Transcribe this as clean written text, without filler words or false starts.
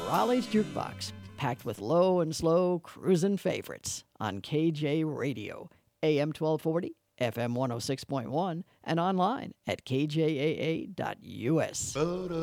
Raleigh's Jukebox, packed with low and slow cruisin' favorites on KJ Radio, AM 1240, FM 106.1, and online at kjaa.us.